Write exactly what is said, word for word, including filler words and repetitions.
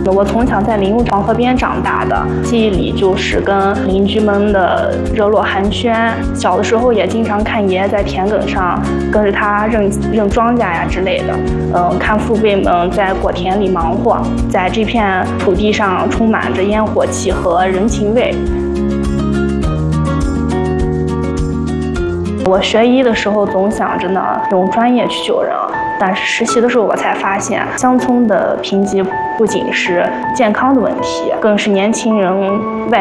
我从小在临黄河边长大的，记忆里就是跟邻居们的热络寒暄。小的时候也经常看爷爷在田埂上跟着他认认庄稼呀之类的，嗯，看父辈们在果田里忙活，在这片土地上充满着烟火气和人情味。我学医的时候总想着呢用专业去救人，但是实习的时候我才发现，乡村的贫瘠不仅是健康的问题，更是年轻人外